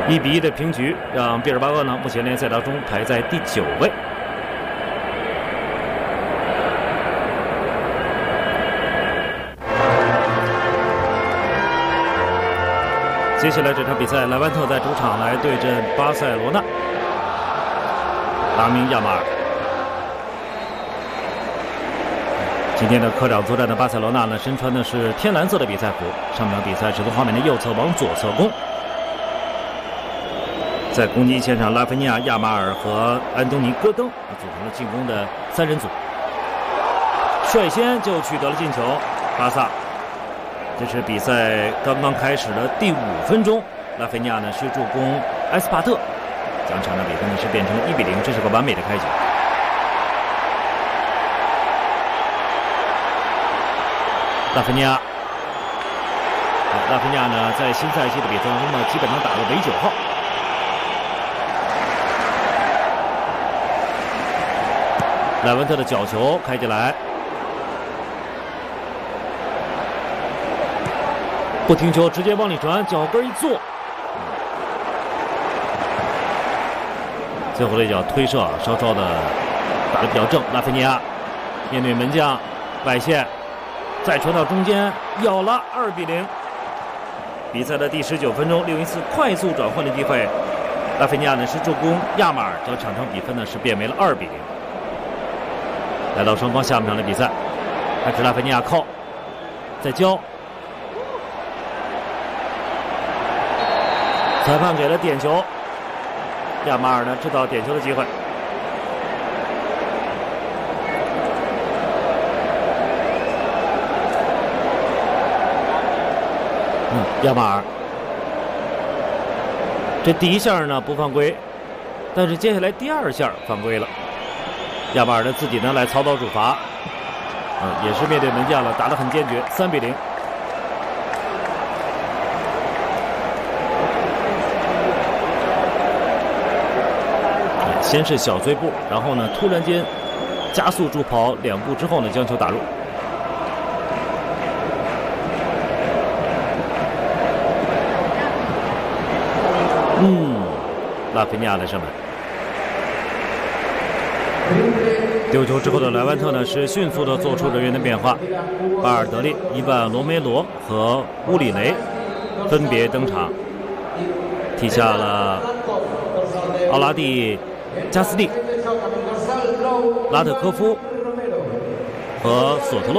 1-1的平局，让毕尔巴鄂呢目前联赛当中排在第9位。接下来这场比赛，莱万特在主场来对阵巴塞罗那。拉明亚马尔。今天的客场作战的巴塞罗那呢，身穿的是天蓝色的比赛服。上场比赛是从画面的右侧往左侧攻。在攻击线上，拉菲尼亚、亚马尔和安东尼·戈登组成了进攻的3人组，率先就取得了进球。巴萨，这是比赛刚刚开始的第5分钟，拉菲尼亚呢是助攻埃斯帕特，将场上比分呢是变成了1-0，这是个完美的开局。拉菲尼亚，呢在新赛季的比赛当中呢，基本上打了伪9号。莱文特的角球开进来，不停球，直接往里传，脚跟一坐，最后的一脚推射稍稍的打得比较正。拉菲尼亚面对门将外线，再传到中间，咬了2-0。比赛的第19分钟，利用一次快速转换的机会，拉菲尼亚呢是助攻亚马尔，将场上比分呢是变为了2-0。来到双方下半场的比赛，开始拉菲尼亚靠，再交，裁判给了点球，亚马尔呢制造点球的机会。亚马尔，这第1下呢不犯规，但是接下来第2下犯规了。亚马尔呢自己呢来操刀主罚，也是面对门将了，打得很坚决，3-0。先是小碎步，然后呢突然间加速助跑2步之后呢将球打入。拉菲尼亚的射门。丢球之后的莱万特呢是迅速的做出人员的变化，巴尔德利、伊万罗梅罗和乌里雷分别登场，替下了奥拉蒂、加斯蒂、拉特科夫和索特洛。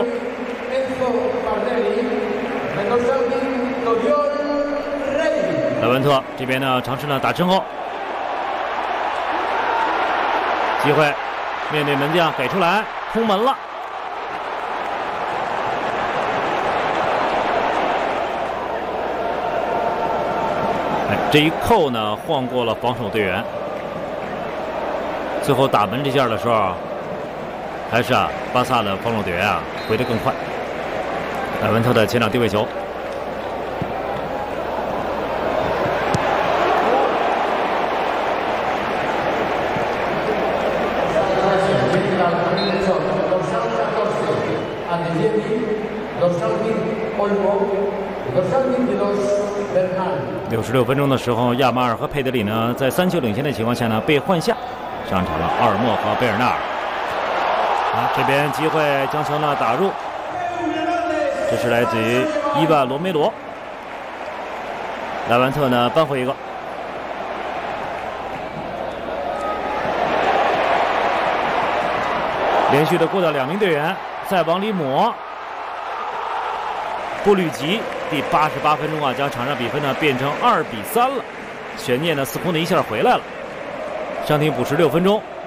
莱万特这边呢尝试呢打身后，机会面对门将给出来，空门了。这一扣呢晃过了防守队员，最后打门这下的时候，还是巴萨的防守队员回得更快。莱文特的前场定位球，66分钟的时候，亚马尔和佩德里呢在3球领先的情况下呢被换下，上场了奥尔莫和贝尔纳尔。这边机会将球呢打入，这是来自于伊万罗梅罗。莱万特呢扳回一个。连续的过掉2名队员，再往里抹。布吕吉第88分钟将场上比分呢变成2-3了，悬念呢似乎呢一下回来了。伤停补时6分钟。